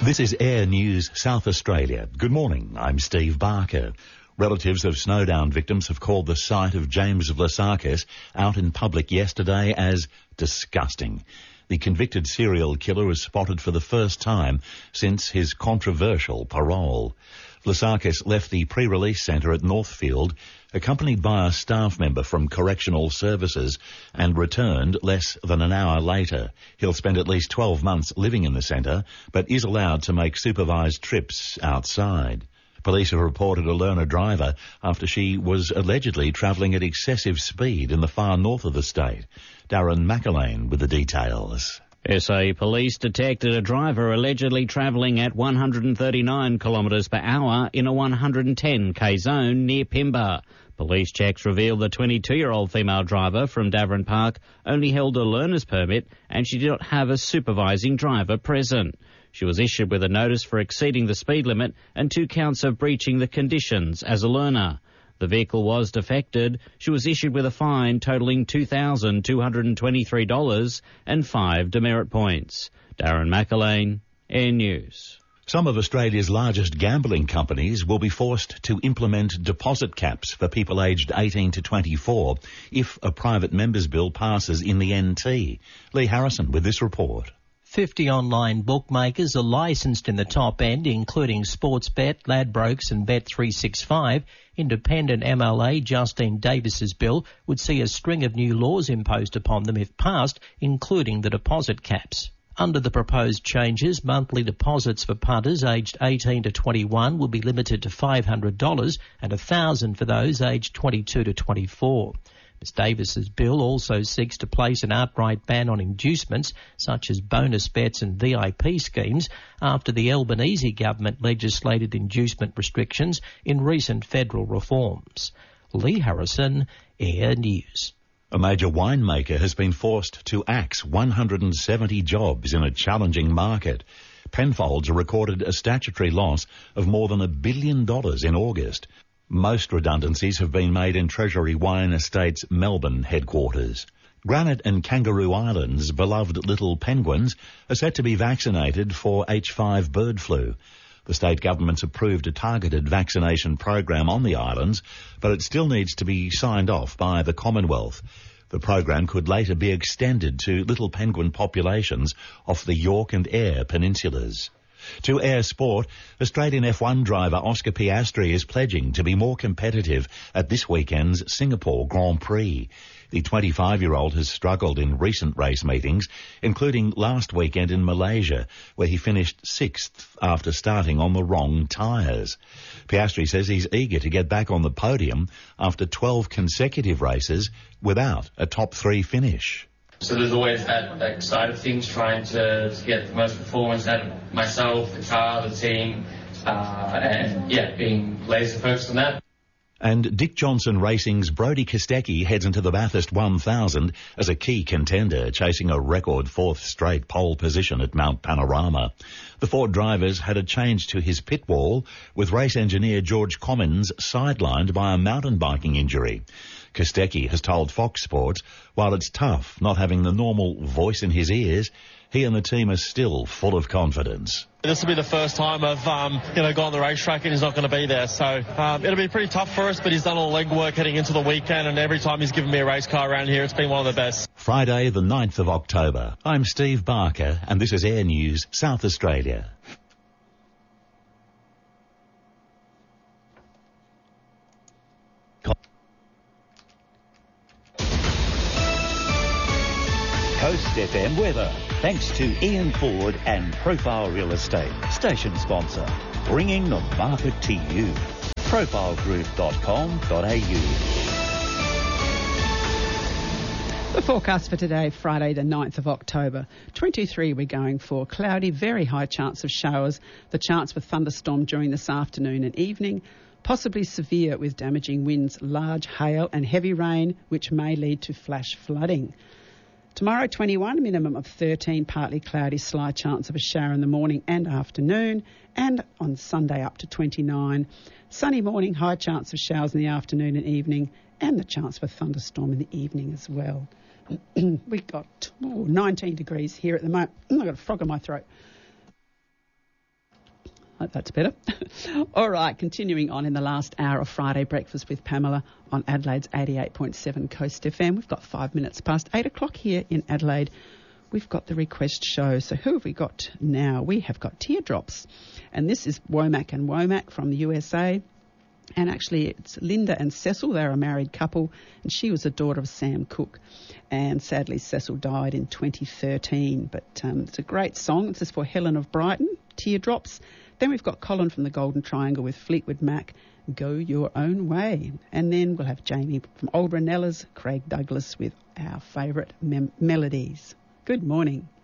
This is Air News South Australia. Good morning, I'm Steve Barker. Relatives of Snowdown victims have called the sight of James Vlasakis out in public yesterday as disgusting. The convicted serial killer was spotted for the first time since his controversial parole. Vlasakis left the pre-release centre at Northfield accompanied by a staff member from Correctional Services and returned less than an hour later. He'll spend at least 12 months living in the centre, but is allowed to make supervised trips outside. Police have reported a learner driver after she was allegedly travelling at excessive speed in the far north of the state. Darren McElwain with the details. SA Police detected a driver allegedly travelling at 139 kilometres per hour in a 110k zone near Pimba. Police checks revealed the 22-year-old female driver from Davern Park only held a learner's permit and she did not have a supervising driver present. She was issued with a notice for exceeding the speed limit and 2 counts of breaching the conditions as a learner. The vehicle was defected. She was issued with a fine totalling $2,223 and 5 demerit points. Darren McElwain, Air News. Some of Australia's largest gambling companies will be forced to implement deposit caps for people aged 18 to 24 if a private members bill passes in the NT. Lee Harrison with this report. 50 online bookmakers are licensed in the top end, including Sportsbet, Ladbrokes and Bet365. Independent MLA Justine Davis's bill would see a string of new laws imposed upon them if passed, including the deposit caps. Under the proposed changes, monthly deposits for punters aged 18 to 21 will be limited to $500 and $1,000 for those aged 22 to 24. Ms Davis's bill also seeks to place an outright ban on inducements such as bonus bets and VIP schemes after the Albanese government legislated inducement restrictions in recent federal reforms. Lee Harrison, Air News. A major winemaker has been forced to axe 170 jobs in a challenging market. Penfolds recorded a statutory loss of more than $1 billion in August. Most redundancies have been made in Treasury Wine Estates' Melbourne headquarters. Granite and Kangaroo Islands' beloved little penguins are set to be vaccinated for H5 bird flu. The state government's approved a targeted vaccination program on the islands, but it still needs to be signed off by the Commonwealth. The program could later be extended to little penguin populations off the York and Eyre peninsulas. To Air Sport, Australian F1 driver Oscar Piastri is pledging to be more competitive at this weekend's Singapore Grand Prix. The 25-year-old has struggled in recent race meetings, including last weekend in Malaysia, where he finished 6th after starting on the wrong tyres. Piastri says he's eager to get back on the podium after 12 consecutive races without a top 3 finish. So there's always that side of things, trying to get the most performance out of myself, the car, the team, and being laser focused on that. And Dick Johnson Racing's Brodie Kostecki heads into the Bathurst 1000 as a key contender, chasing a record 4th straight pole position at Mount Panorama. The Ford drivers had a change to his pit wall, with race engineer George Commins sidelined by a mountain biking injury. Kostecki has told Fox Sports, while it's tough not having the normal voice in his ears, he and the team are still full of confidence. This will be the first time I've gone on the racetrack and he's not going to be there. So it'll be pretty tough for us, but he's done all the legwork heading into the weekend, and every time he's given me a race car around here, it's been one of the best. Friday, the 9th of October. I'm Steve Barker, and this is Air News South Australia. Coast FM weather, thanks to Ian Ford and Profile Real Estate, station sponsor, bringing the market to you. profilegroup.com.au. The forecast for today, Friday the 9th of October. 23 we're going for. Cloudy, very high chance of showers. The chance for thunderstorm during this afternoon and evening. Possibly severe with damaging winds, large hail and heavy rain, which may lead to flash flooding. Tomorrow, 21, minimum of 13, partly cloudy, slight chance of a shower in the morning and afternoon, and on Sunday up to 29. Sunny morning, high chance of showers in the afternoon and evening, and the chance for thunderstorm in the evening as well. We've got 19 degrees here at the moment. I've got a frog in my throat. That's better. All right, continuing on in the last hour of Friday Breakfast with Pamela on Adelaide's 88.7 Coast FM. We've got 5 minutes past 8 o'clock here in Adelaide. We've got the request show. So who have we got now? We have got Teardrops. And this is Womack and Womack from the USA. And actually it's Linda and Cecil. They're a married couple. And she was a daughter of Sam Cooke. And sadly Cecil died in 2013. But it's a great song. This is for Helen of Brighton, Teardrops. Then we've got Colin from the Golden Triangle with Fleetwood Mac, Go Your Own Way. And then we'll have Jamie from Old Ranellas, Craig Douglas with our favourite melodies. Good morning.